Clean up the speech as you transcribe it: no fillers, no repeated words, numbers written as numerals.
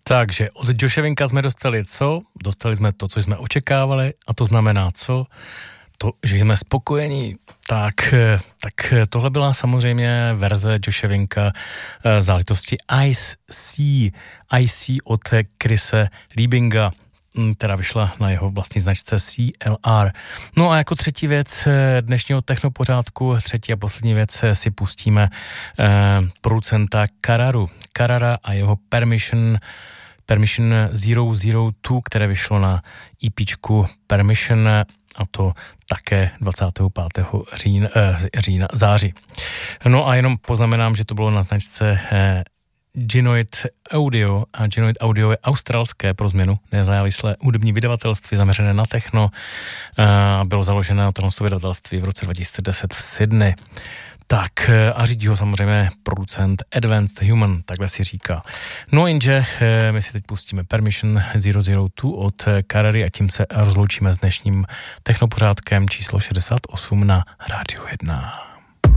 Takže od Joševinka jsme dostali co? Dostali jsme to, co jsme očekávali, a to znamená co? To, že jsme spokojení. Tak tohle byla samozřejmě verze Joševinka záležitosti IC od Chrise Liebinga, která vyšla na jeho vlastní značce CLR. No a jako třetí věc dnešního technopořádku, třetí a poslední věc si pustíme producenta Carrara a jeho Permission 002, které vyšlo na EPčku Permission, a to také 25. září. No a jenom poznamenám, že to bylo na značce Genoid Audio, a Genoid Audio je australské pro změnu nezávislé hudební vydavatelství zaměřené na techno. Bylo založené na tomto vydavatelství v roce 2010 v Sydney. Tak a řídí ho samozřejmě producent Advanced Human, takhle si říká. No jenže my si teď pustíme Permission 002 od Carrary a tím se rozloučíme s dnešním technopořádkem číslo 68 na Rádiu 1.